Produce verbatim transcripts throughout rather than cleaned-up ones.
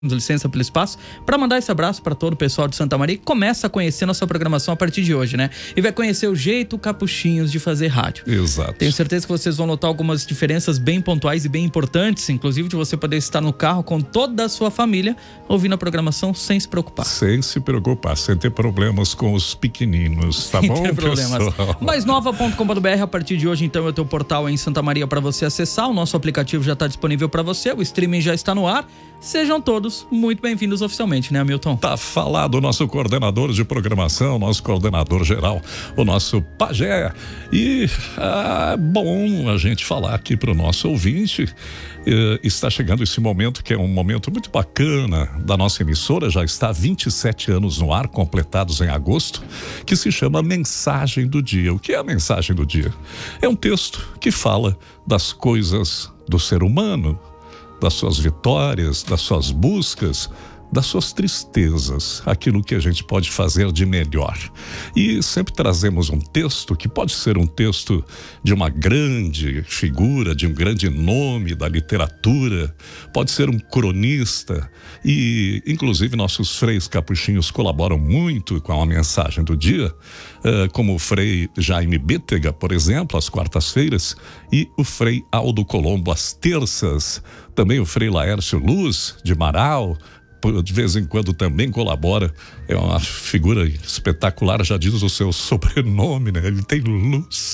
licença pelo espaço, para mandar esse abraço para todo o pessoal de Santa Maria que começa a conhecer nossa programação a partir de hoje, né? E vai conhecer o jeito capuchinhos de fazer rádio. Exato. Tenho certeza que vocês vão notar algumas diferenças bem pontuais e bem importantes, inclusive de você poder estar no carro com toda a sua família, ouvindo a programação sem se preocupar. Sem se preocupar, sem ter problemas com os pequeninos, tá sem bom, ter problemas. pessoal? mais nova ponto com ponto b r, a partir de hoje, então, é o teu portal em Santa Maria para você acessar. O nosso aplicativo já está disponível para você, o streaming já está no ar. Sejam todos muito bem-vindos oficialmente, né, Hamilton? Tá falado o nosso coordenador de programação, nosso coordenador geral, o nosso pajé. E é bom a gente falar aqui para o nosso ouvinte. Eh, está chegando esse momento que é um momento muito bacana da nossa emissora, já está há vinte e sete anos no ar, completados em agosto, que se chama Mensagem do Dia. O que é a Mensagem do Dia? É um texto que fala das coisas do ser humano, das suas vitórias, das suas buscas, das suas tristezas, aquilo que a gente pode fazer de melhor. E sempre trazemos um texto que pode ser um texto de uma grande figura, de um grande nome da literatura, pode ser um cronista, e inclusive nossos freis capuchinhos colaboram muito com a mensagem do dia, como o frei Jaime Bétega, por exemplo, às quartas-feiras, e o frei Aldo Colombo às terças, também o frei Laércio Luz de Marau, de vez em quando também colabora, é uma figura espetacular, já diz o seu sobrenome, né? Ele tem luz.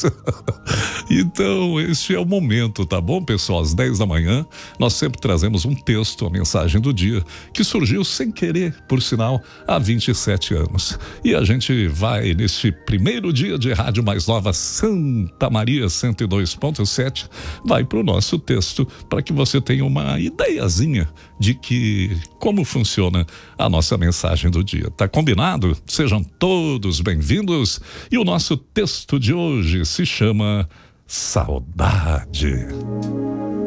Então, este é o momento, tá bom, pessoal? Às dez da manhã, nós sempre trazemos um texto, a mensagem do dia, que surgiu sem querer, por sinal, há vinte e sete anos. E a gente vai, neste primeiro dia de Rádio Mais Nova, Santa Maria cento e dois ponto sete, vai para o nosso texto, para que você tenha uma ideiazinha de que, como funciona a nossa mensagem do dia. Tá combinado? Sejam todos bem-vindos. E o nosso texto de hoje se chama Saudade.